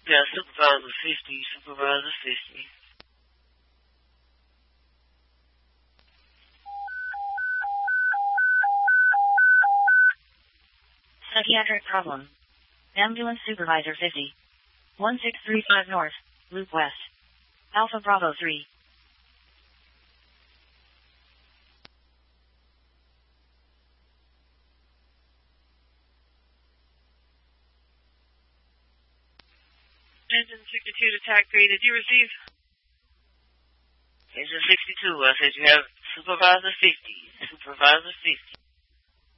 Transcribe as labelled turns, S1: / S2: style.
S1: Yeah, Supervisor 50, Supervisor 50.
S2: Psychiatric problem. Ambulance Supervisor 50. 1635 North, Loop West. Alpha Bravo 3.
S3: Engine 62 to TAC 3, did you receive?
S1: Engine 62, I said you have Supervisor 50. Supervisor 50.